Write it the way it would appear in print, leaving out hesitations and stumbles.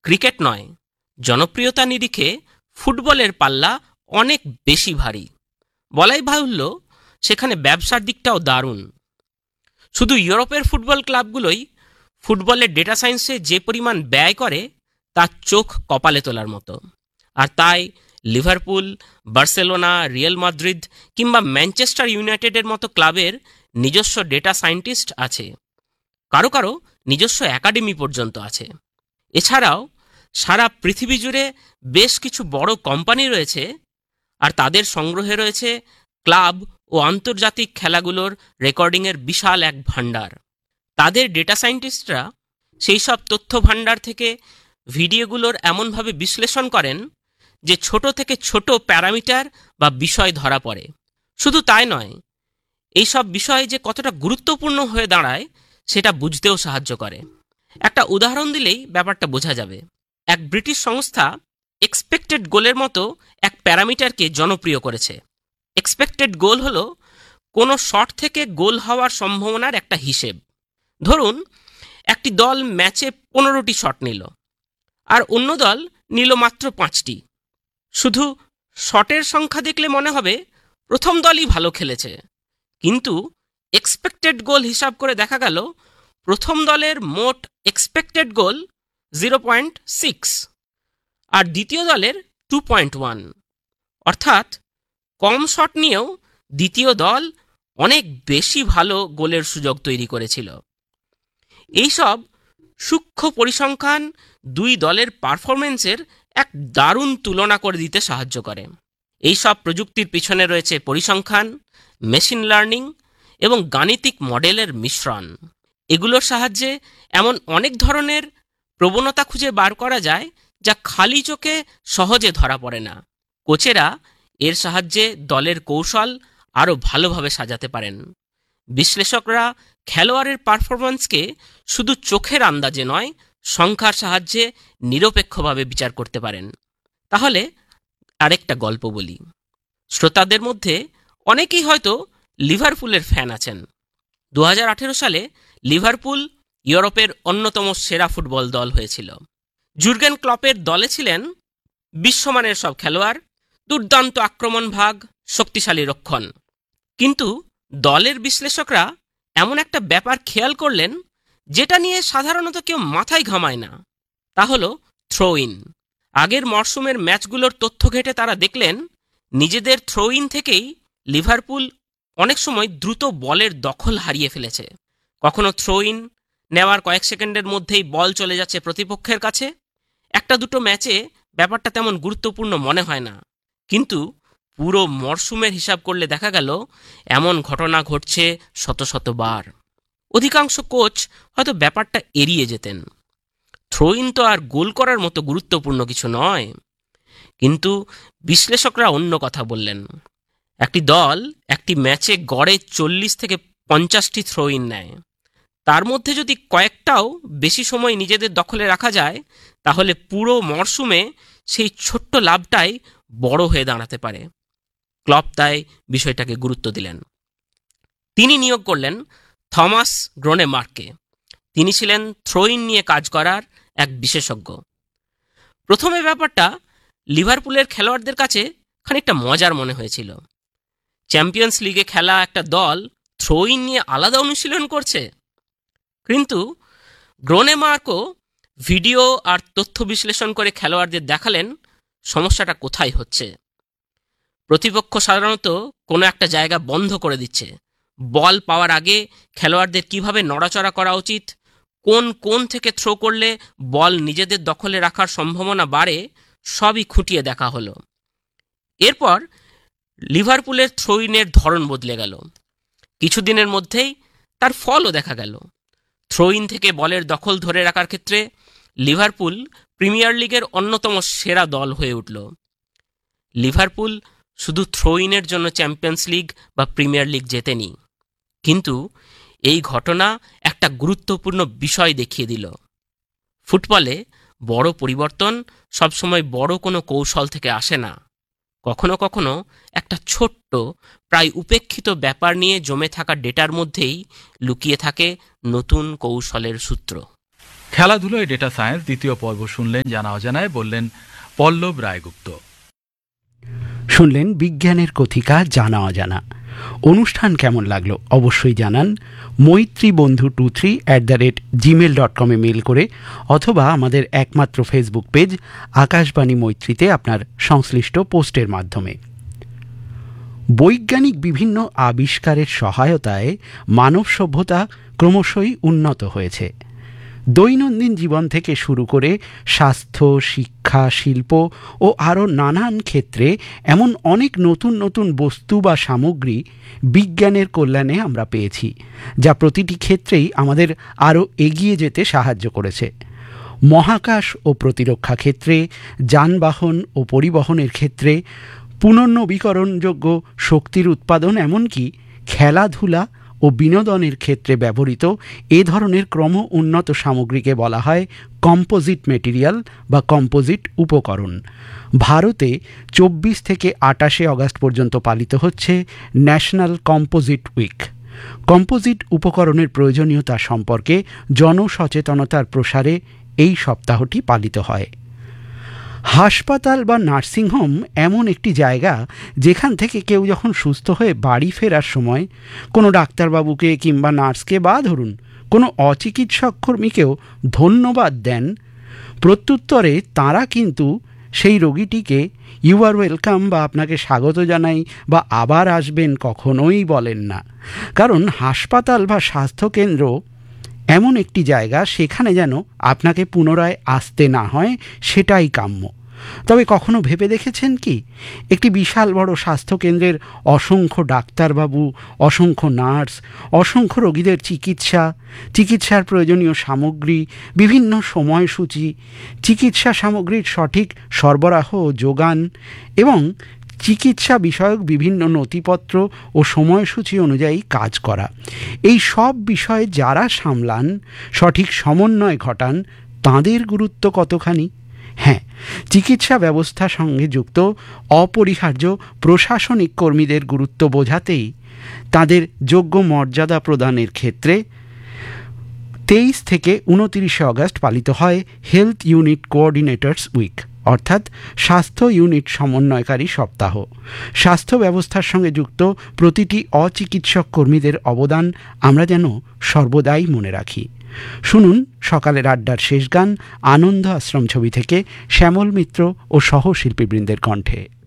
Cricket নয়, জনপ্রিয়তা নিরিখে ফুটবলের পাল্লা অনেক বেশি ভারী। বলাই বাহুল্য, সেখানে ব্যবসার দিকটাও দারুণ। শুধু ইউরোপের ফুটবল ক্লাবগুলোই ফুটবলের ডেটা সায়েন্সে যে পরিমাণ ব্যয় করে তার চোখ কপালে তোলার মতো। আর তাই লিভারপুল, বার্সেলোনা, রিয়াল মাদ্রিদ কিংবা ম্যানচেস্টার ইউনাইটেডের মতো ক্লাবের নিজস্ব ডেটা সায়েন্টিস্ট আছে, কারো কারো নিজস্ব একাডেমি পর্যন্ত আছে। এছাড়াও সারা পৃথিবী জুড়ে বেশ কিছু বড় কোম্পানি রয়েছে, আর তাদের সংগ্রহে রয়েছে ক্লাব ও আন্তর্জাতিক খেলাগুলোর রেকর্ডিংয়ের বিশাল এক ভাণ্ডার। তাদের ডেটা সায়েন্টিস্টরা সেই সব তথ্য ভাণ্ডার থেকে ভিডিওগুলোর এমনভাবে বিশ্লেষণ করেন যে ছোট থেকে ছোট প্যারামিটার বা বিষয় ধরা পড়ে। শুধু তাই নয়, এই সব বিষয় যে কতটা গুরুত্বপূর্ণ হয়ে দাঁড়ায় সেটা বুঝতেও সাহায্য করে। একটা উদাহরণ দিলেই ব্যাপারটা বোঝা যাবে। এক ব্রিটিশ সংস্থা এক্সপেক্টেড গোলের মতো এক প্যারামিটারকে জনপ্রিয় করেছে। এক্সপেক্টেড গোল হলো কোনো শট থেকে গোল হওয়ার সম্ভাবনার একটা হিসেব। ধরুন, একটি দল ম্যাচে 15টি শট নিল, আর অন্য দল নিল মাত্র 5টি। শুধু শটের সংখ্যা দেখলে মনে হবে প্রথম দলই ভালো খেলেছে, কিন্তু এক্সপেক্টেড গোল হিসাব করে দেখা গেল প্রথম দলের মোট এক্সপেক্টেড গোল 0.6 আর দ্বিতীয় দলের 2.1। অর্থাৎ কম শট নিয়েও দ্বিতীয় দল অনেক বেশি ভালো গোলের সুযোগ তৈরি করেছিল। এইসব সূক্ষ্ম পরিসংখ্যান দুই দলের পারফরমেন্সের এক দারুণ তুলনা করে দিতে সাহায্য করে। এইসব প্রযুক্তির পিছনে রয়েছে পরিসংখ্যান, মেশিন লার্নিং এবং গাণিতিক মডেলের মিশ্রণ। এগুলোর সাহায্যে এমন অনেক ধরনের প্রবণতা খুঁজে বার করা যায় যা খালি চোখে সহজে ধরা পড়ে না। কোচেরা এর সাহায্যে দলের কৌশল আরও ভালোভাবে সাজাতে পারেন। বিশ্লেষকরা খেলোয়াড়ের পারফরম্যান্সকে শুধু চোখের আন্দাজে নয়, সংখ্যার সাহায্যে নিরপেক্ষভাবে বিচার করতে পারেন। তাহলে আরেকটা গল্প বলি। শ্রোতাদের মধ্যে অনেকেই হয়তো লিভারপুলের ফ্যান আছেন। 2018 সালে লিভারপুল ইউরোপের অন্যতম সেরা ফুটবল দল হয়েছিল। জুর্গেন ক্লপের দলে ছিলেন বিশ্বমানের সব খেলোয়াড়, দুর্দান্ত আক্রমণ ভাগ, শক্তিশালী রক্ষণ। কিন্তু দলের বিশ্লেষকরা এমন একটা ব্যাপার খেয়াল করলেন যেটা নিয়ে সাধারণত কেউ মাথায় ঘামায় না। তা হলো থ্রো ইন। আগের মরশুমের ম্যাচগুলোর তথ্য ঘেঁটে তারা দেখলেন নিজেদের থ্রো ইন থেকেই লিভারপুল অনেক সময় দ্রুত বলের দখল হারিয়ে ফেলেছে। কখনো থ্রো ইন নেওয়ার কয়েক সেকেন্ডের মধ্যেই বল চলে যাচ্ছে প্রতিপক্ষের কাছে। একটা দুটো ম্যাচে ব্যাপারটা তেমন গুরুত্বপূর্ণ মনে হয় না, কিন্তু পুরো মরশুমের হিসাব করলে দেখা গেল এমন ঘটনা ঘটছে শত শতবার। অধিকাংশ কোচ হয়তো ব্যাপারটা এড়িয়ে যেতেন। থ্রো ইন তো আর গোল করার মতো গুরুত্বপূর্ণ কিছু নয়। কিন্তু বিশ্লেষকরা অন্য কথা বললেন। একটি দল একটি ম্যাচে গড়ে 40 থেকে 50টি থ্রো ইন নেয়। তার মধ্যে যদি কয়েকটাও বেশি সময় নিজেদের দখলে রাখা যায়, তাহলে পুরো মরশুমে সেই ছোট্ট লাভটাই বড় হয়ে দাঁড়াতে পারে। ক্লপ তাই বিষয়টাকে গুরুত্ব দিলেন। তিনি নিয়োগ করলেন থমাস গ্রোনেমার্ককে। তিনি ছিলেন থ্রো ইন নিয়ে কাজ করার এক বিশেষজ্ঞ। প্রথমে ব্যাপারটা লিভারপুলের খেলোয়াড়দের কাছে খানিকটা মজার মনে হয়েছিল। চ্যাম্পিয়ন্স লিগে খেলা একটা দল থ্রো ইন নিয়ে আলাদা অনুশীলন করছে। কিন্তু গ্রোনেমার্কও ভিডিও আর তথ্য বিশ্লেষণ করে খেলোয়াড়দের দেখালেন সমস্যাটা কোথায় হচ্ছে। প্রতিপক্ষ সাধারণত কোনো একটা জায়গা বন্ধ করে দিচ্ছে। বল পাওয়ার আগে খেলোয়াড়দের কিভাবে নড়াচড়া করা উচিত, কোন কোণ থেকে থ্রো করলে বল নিজেদের দখলে রাখার সম্ভাবনা বাড়ে, সবই খুঁটিয়ে দেখা হলো। এরপর লিভারপুলের থ্রো ইনের ধরন বদলে গেল। কিছুদিনের মধ্যেই তার ফলও দেখা গেল। থ্রো ইন থেকে বলের দখল ধরে রাখার ক্ষেত্রে লিভারপুল প্রিমিয়ার লিগের অন্যতম সেরা দল হয়ে উঠল। লিভারপুল শুধু থ্রো ইনের জন্য চ্যাম্পিয়ন্স লিগ বা প্রিমিয়ার লিগ জেতেনি, কিন্তু এই ঘটনা একটা গুরুত্বপূর্ণ বিষয় দেখিয়ে দিল। ফুটবলে বড় পরিবর্তন সবসময় বড় কোনো কৌশল থেকে আসে না। কখনো কখনো একটা ছোট্ট, প্রায় উপেক্ষিত ব্যাপার নিয়ে জমে থাকা ডেটার মধ্যেই লুকিয়ে থাকে নতুন কৌশলের সূত্র। খেলাধুলায় ডেটা সায়েন্স দ্বিতীয় পর্ব শুনলেন, জানা অজানায় বললেন পল্লব রায়গুপ্ত। শুনলেন বিজ্ঞানের কথিকা জানা অজানা। অনুষ্ঠান কেমন লাগলো অবশ্যই জানান maitribondhu23@gmail.com মেল করে, অথবা আমাদের একমাত্র ফেসবুক পেজ আকাশবাণী মৈত্রীতে আপনার সংশ্লিষ্ট পোস্টের মাধ্যমে। বৈজ্ঞানিক বিভিন্ন আবিষ্কারের সহায়তায় মানব সভ্যতা ক্রমশই উন্নত হয়েছে। দৈনন্দিন জীবন থেকে শুরু করে স্বাস্থ্য, শিক্ষা, শিল্প ও আরও নানান ক্ষেত্রে এমন অনেক নতুন নতুন বস্তু বা সামগ্রী বিজ্ঞানের কল্যাণে আমরা পেয়েছি, যা প্রতিটি ক্ষেত্রেই আমাদের আরও এগিয়ে যেতে সাহায্য করেছে। মহাকাশ ও প্রতিরক্ষা ক্ষেত্রে, যানবাহন ও পরিবহনের ক্ষেত্রে, পুনর্নবীকরণযোগ্য শক্তির উৎপাদন, এমনকি খেলাধুলা ও বিনোদনের ক্ষেত্রে ব্যবহৃত এ ধরনের ক্রম উন্নত সামগ্রীকে বলা হয় কম্পোজিট মেটেরিয়াল বা কম্পোজিট উপকরণ। ভারতে 24 থেকে 28 অগাস্ট পর্যন্ত পালিত হচ্ছে ন্যাশনাল কম্পোজিট উইক। কম্পোজিট উপকরণের প্রয়োজনীয়তা সম্পর্কে জনসচেতনতার প্রসারে এই সপ্তাহটি পালিত হয়। হাসপাতাল বা নার্সিংহোম এমন একটি জায়গা যেখান থেকে কেউ যখন সুস্থ হয়ে বাড়ি ফেরার সময় কোনো ডাক্তারবাবুকে কিংবা নার্সকে বা ধরুন কোনো অচিকিৎসক কর্মীকেও ধন্যবাদ দেন, প্রত্যুত্তরে তাঁরা কিন্তু সেই রোগীটিকে ইউ আর ওয়েলকাম বা আপনাকে স্বাগত জানাই বা আবার আসবেন কখনোই বলেন না। কারণ হাসপাতাল বা স্বাস্থ্যকেন্দ্র এমন একটি জায়গা, সেখানে যেন আপনাকে পুনরায় আসতে না হয়, সেটাই কাম্য। তবে কখনো ভেবে দেখেছেন কি, একটি বিশাল বড় স্বাস্থ্যকেন্দ্রের অসংখ্য ডাক্তারবাবু, অসংখ্য নার্স, অসংখ্য রোগীদের চিকিৎসার প্রয়োজনীয় সামগ্রী, বিভিন্ন সময়সূচি, চিকিৎসা সামগ্রীর সঠিক সরবরাহ ও যোগান এবং চিকিৎসা বিষয়ক বিভিন্ন নথিপত্র ও সময়সূচি অনুযায়ী কাজ করা, এই সব বিষয়ে যারা সামলান, সঠিক সমন্বয় ঘটান, তাঁদের গুরুত্ব কতখানি। হ্যাঁ, চিকিৎসা ব্যবস্থার সঙ্গে যুক্ত অপরিহার্য প্রশাসনিক কর্মীদের গুরুত্ব বোঝাতেই তাদের যোগ্য মর্যাদা প্রদানের ক্ষেত্রে 23 থেকে 29 অগাস্ট পালিত হয় হেলথ ইউনিট কোঅর্ডিনেটরস উইক, অর্থাৎ স্বাস্থ্য ইউনিট সমন্বয়কারী সপ্তাহ। স্বাস্থ্য ব্যবস্থার সঙ্গে যুক্ত প্রতিটি অচিকিৎসক কর্মীদের অবদান আমরা যেন সর্বদাই মনে রাখি। শুনুন সকালের আড্ডার শেষ গান আনন্দ আশ্রম ছবি থেকে শ্যামল মিত্র ও সহশিল্পীবৃন্দের কণ্ঠে।